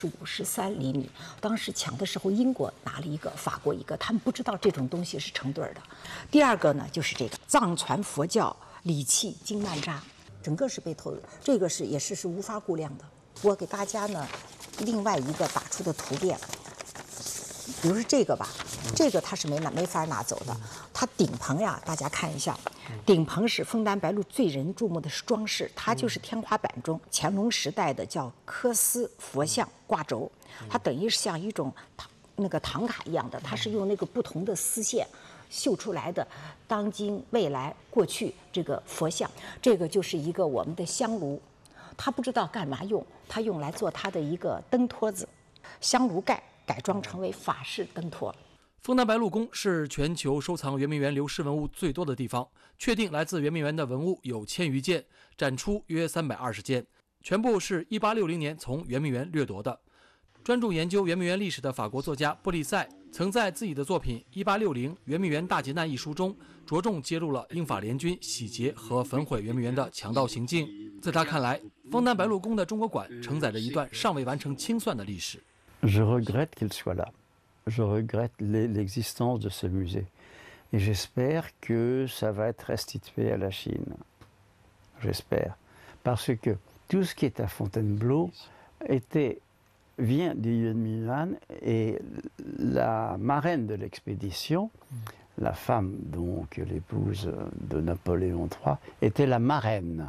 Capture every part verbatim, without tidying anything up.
五十三厘米，当时抢的时候，英国拿了一个，法国一个，他们不知道这种东西是成对的。第二个呢，就是这个藏传佛教礼器经曼扎，整个是被偷的，这个是也是是无法估量的。我给大家呢，另外一个打出的图片，比如说这个吧，这个它是没拿没法拿走的，它顶棚呀，大家看一下。 顶棚是枫丹白露最人注目的是装饰，它就是天花板中乾隆时代的叫缂丝佛像挂轴，它等于是像一种唐那个唐卡一样的，它是用那个不同的丝线绣出来的当今未来过去这个佛像，这个就是一个我们的香炉，它不知道干嘛用，它用来做它的一个灯托子，香炉盖改装成为法式灯托。 枫丹白露宫是全球收藏圆明园流失文物最多的地方，确定来自圆明园的文物有千余件，展出约三百二十件，全部是一八六零年从圆明园掠夺的。专注研究圆明园历史的法国作家波利塞曾在自己的作品《一八六零圆明园大劫难》一书中，着重揭露了英法联军洗劫和焚毁圆明园的强盗行径。在他看来，枫丹白露宫的中国馆承载着一段尚未完成清算的历史。 Je regrette qu'il soit là. Je regrette l'existence de ce musée et j'espère que ça va être restitué à la Chine. J'espère. Parce que tout ce qui est à Fontainebleau était, vient du Yuan et la marraine de l'expédition, la femme, donc l'épouse de Napoléon trois, était la marraine.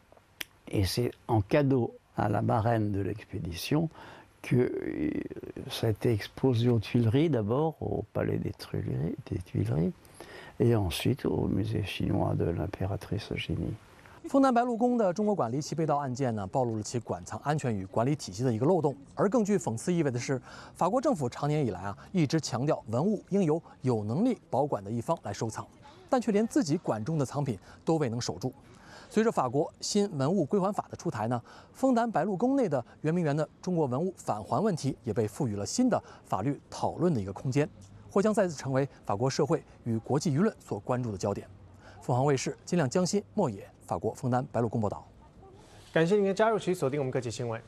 Et c'est en cadeau à la marraine de l'expédition que ça a été exposé aux Tuileries d'abord, au palais des Tuileries, des Tuileries, et ensuite au musée chinois de l'impératrice Eugénie. 枫丹白露宫的中国馆离奇被盗案件呢，暴露了其馆藏安全与管理体系的一个漏洞。而更具讽刺意味的是，法国政府长年以来啊，一直强调文物应由有能力保管的一方来收藏，但却连自己管中的藏品都未能守住。 随着法国新文物归还法的出台呢，枫丹白露宫内的圆明园的中国文物返还问题也被赋予了新的法律讨论的一个空间，或将再次成为法国社会与国际舆论所关注的焦点。凤凰卫视金亮、江欣、莫野，法国枫丹白露宫报道。 感谢您的加入，持续锁定我们各界新闻。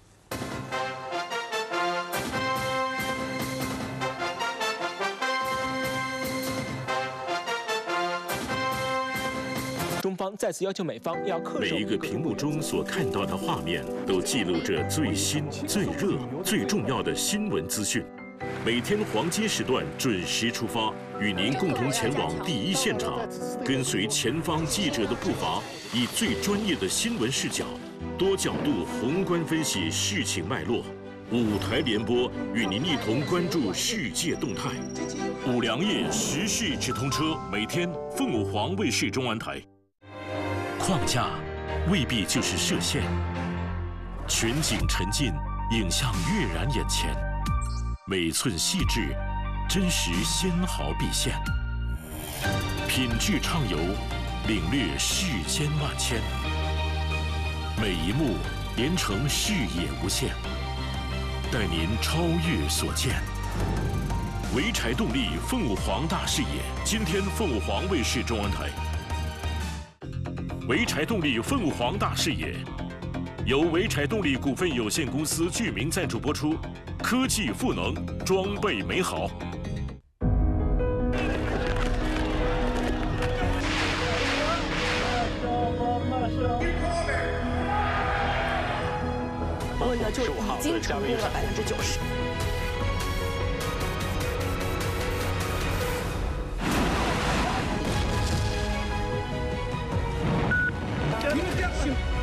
中方再次要求美方要恪守。 每一个屏幕中所看到的画面，都记录着最新、最热、最重要的新闻资讯。每天黄金时段准时出发，与您共同前往第一现场，跟随前方记者的步伐，以最专业的新闻视角、多角度宏观分析事情脉络。五台联播，与您一同关注世界动态。五粮液时事直通车，每天凤舞凰卫视中文台。 框架未必就是射线，全景沉浸，影像跃然眼前，每寸细致，真实纤毫毕现，品质畅游，领略世间万千，每一幕连成视野无限，带您超越所见。潍柴动力凤舞凰大视野，今天凤舞凰卫视中文台。 潍柴动力凤舞凰大视野，由潍柴动力股份有限公司具名赞助播出，科技赋能，装备美好。 温呢就已经成功了百分之九十。 Siamo